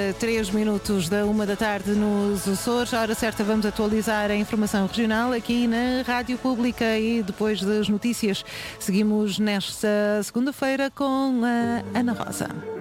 3 minutos da 1 da tarde nos Açores. À hora certa vamos atualizar a informação regional aqui na Rádio Pública e depois das notícias seguimos nesta segunda-feira com a Ana Rosa.